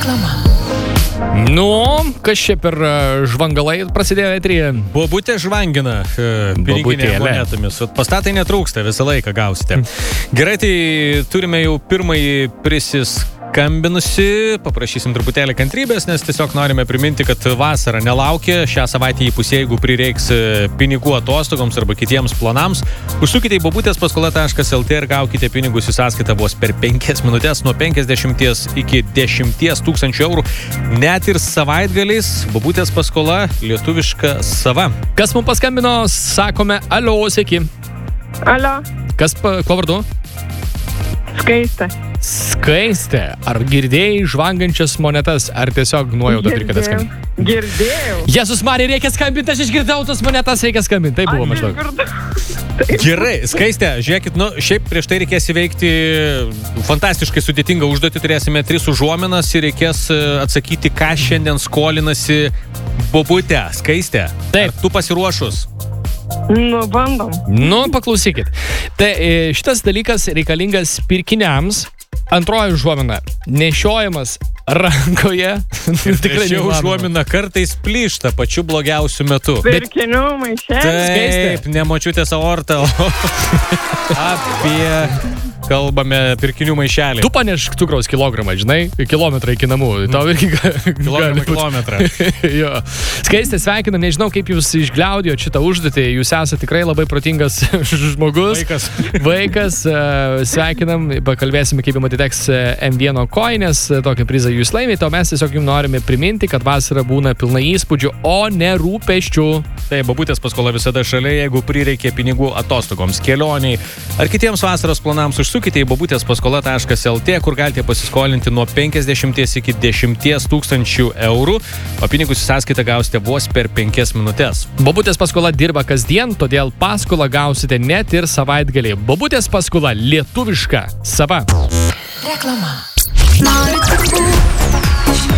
Reklama. Nu, kas čia per žvangalai prasidėjo eteryje? Bobutė žvangina piniginėje monetomis. Pastatai netrūksta, visą laiką gausite. Gerai, tai turime jau pirmąjį prisiskambinusi. Paprašysim truputėlį kantrybės, nes tiesiog norime priminti, kad vasara nelaukia. Šią savaitę įpusė, jeigu prireiks pinigų atostogoms arba kitiems planams. Užsukite į bobutėspaskola.lt ir gaukite pinigus į sąskaitą vos per 5 minutės nuo 50 iki 10 tūkstančių eurų. Net ir savaitgaliais Bobutės paskola lietuviška sava. Kas mums paskambino, sakome, alio, sveiki. Alio, Kas, kuo vardu? Skaistė. Skaistė. Ar girdėjai žvangančias monetas, ar tiesiog nuojauta turi, kad skambinti? Girdėjau. Jezus Marija, reikia skambinti, aš išgirdau tas monetas, reikia skambinti. Tai buvo maždaug. Gerai, Skaistė, žiūrėkit, šiaip prieš tai reikės įveikti fantastiškai sudėtingą užduotį, turėsime 3 užuominas ir reikės atsakyti, ką šiandien skolinasi Bobutė. Skaistė, Taip. Ar tu pasiruošus? Nu, bandom. Nu, paklausykit. Tai šitas dalykas reikalingas pirkiniams. Antroji užuomina. Nešiojamas rankoje. Tikrai užuomina kartais plyšta pačiu blogiausiu metu. Pirkinių maišelį. Taip, ne močiutės aorta, o apie kalbame pirkinių maišelį. Tu panešk cukraus kilogramą, žinai, kilometrą iki namų. Tau irgi Kilometrą. Jo. Skaistė, sveikinam, nežinau, kaip jūs išgliaudėjot šitą užduotį. Jūs esate tikrai labai protingas žmogus. Vaikas. Sveikinam, pakalbėsime, kaip jums atiteks M1 koinės, tokį prizą jūs laimėte, o mes tiesiog jums norime priminti, kad vasara būna pilna įspūdžių, o ne rūpesčių. Tai Bobutės paskola visada šalia, jeigu prireikia pinigų atostogoms, kelioniai ar kitiems vasaros planams. Užsukite į bobutėspaskola.lt, kur galite pasiskolinti nuo 50 iki 10 tūkstančių eurų, o pinigus į sąskaitą gausite vos per 5 minutės. Bobutės paskola dirba kasdien, todėl paskolą gausite net ir savaitgalį. Bobutės paskola lietuviška sava. Reklama. Nori pinigų?